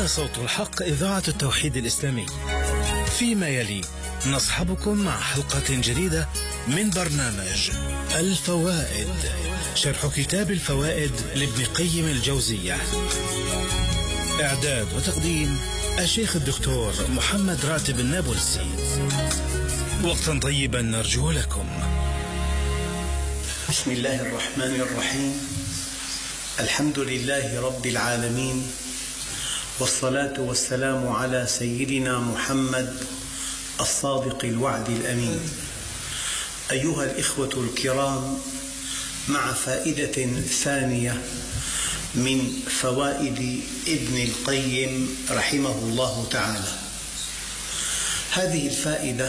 هنا صوت الحق، إذاعة التوحيد الإسلامي. فيما يلي نصحبكم مع حلقة جديدة من برنامج الفوائد، شرح كتاب الفوائد لابن قيم الجوزية. إعداد وتقديم الشيخ الدكتور محمد راتب النابلسي. وقتا طيبا نرجو لكم. بسم الله الرحمن الرحيم. الحمد لله رب العالمين، والصلاة والسلام على سيدنا محمد الصادق الوعد الأمين. أيها الإخوة الكرام، مع فائدة ثانية من فوائد ابن القيم رحمه الله تعالى. هذه الفائدة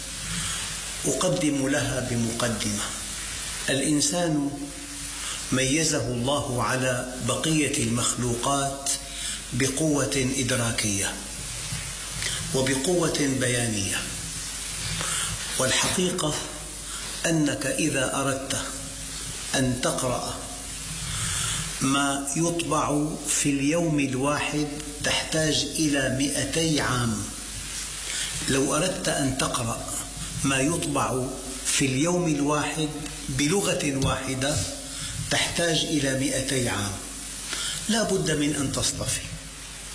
أقدم لها بمقدمة. الإنسان ميزه الله على بقية المخلوقات بقوة إدراكية وبقوة بيانية، والحقيقة أنك إذا أردت أن تقرأ ما يطبع في اليوم الواحد تحتاج إلى 200 عام. لو أردت أن تقرأ ما يطبع في اليوم الواحد بلغة واحدة تحتاج إلى 200 عام. لا بد من أن تصطفي.